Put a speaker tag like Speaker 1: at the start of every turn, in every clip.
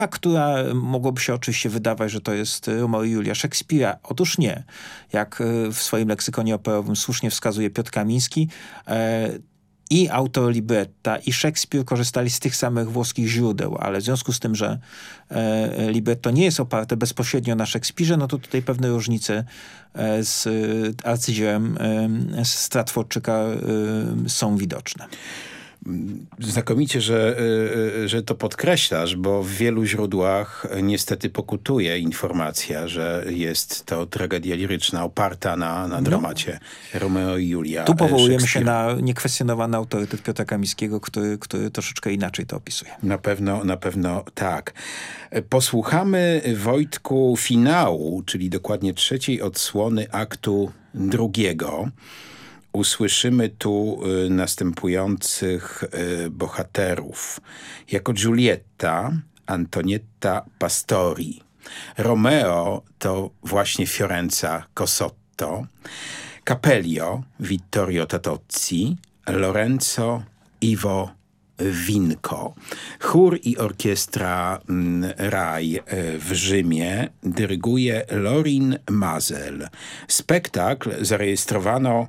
Speaker 1: która mogłoby się oczywiście wydawać, że to jest Romeo i Julia Szekspira. Otóż nie. Jak w swoim leksykonie operowym słusznie wskazuje Piotr Kamiński, i autor libretta, i Szekspir korzystali z tych samych włoskich źródeł, ale w związku z tym, że libretto nie jest oparte bezpośrednio na Szekspirze, no to tutaj pewne różnice z arcydziełem Stratfordczyka są widoczne.
Speaker 2: Znakomicie, że to podkreślasz, bo w wielu źródłach niestety pokutuje informacja, że jest to tragedia liryczna oparta na dramacie Romeo i Julia.
Speaker 1: Tu powołujemy się na niekwestionowany autorytet Piotra Kamińskiego, który troszeczkę inaczej to opisuje.
Speaker 2: Na pewno tak. Posłuchamy, Wojtku, finału, czyli dokładnie trzeciej odsłony aktu drugiego. Usłyszymy tu następujących bohaterów. Jako Giulietta, Antonietta Pastori. Romeo to właśnie Fiorenza Cosotto. Capellio, Vittorio Tatozzi. Lorenzo, Ivo Winko. Chór i orkiestra Rai w Rzymie dyryguje Lorin Maazel. Spektakl zarejestrowano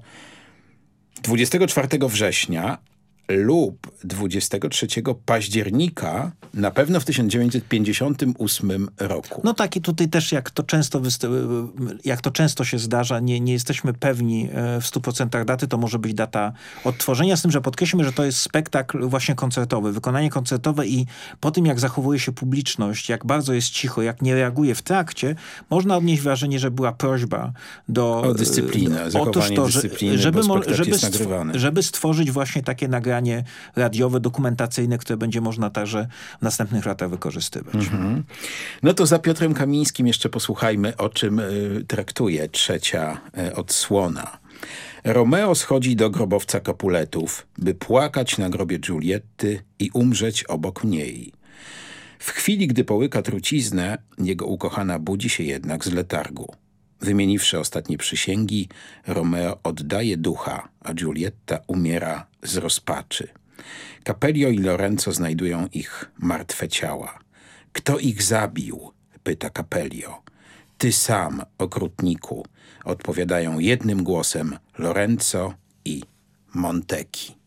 Speaker 2: 24 września lub 23 października, na pewno w 1958 roku.
Speaker 1: No tak, i tutaj też jak to często się zdarza, nie jesteśmy pewni w 100% daty, to może być data odtworzenia, z tym, że podkreślmy, że to jest spektakl właśnie koncertowy, wykonanie koncertowe i po tym, jak zachowuje się publiczność, jak bardzo jest cicho, jak nie reaguje w trakcie, można odnieść wrażenie, że była prośba
Speaker 2: o dyscyplinę, zachowanie dyscypliny, bo spektakl jest nagrywany.
Speaker 1: Żeby stworzyć właśnie takie nagranie radiowe, dokumentacyjne, które będzie można także w następnych latach wykorzystywać.
Speaker 2: Mhm. No to za Piotrem Kamińskim jeszcze posłuchajmy, o czym traktuje trzecia odsłona. Romeo schodzi do grobowca Capuletów, by płakać na grobie Giulietty i umrzeć obok niej. W chwili, gdy połyka truciznę, jego ukochana budzi się jednak z letargu. Wymieniwszy ostatnie przysięgi, Romeo oddaje ducha, a Giulietta umiera z rozpaczy. Capellio i Lorenzo znajdują ich martwe ciała. Kto ich zabił? Pyta Capellio. Ty sam, okrutniku, odpowiadają jednym głosem Lorenzo i Montecchi.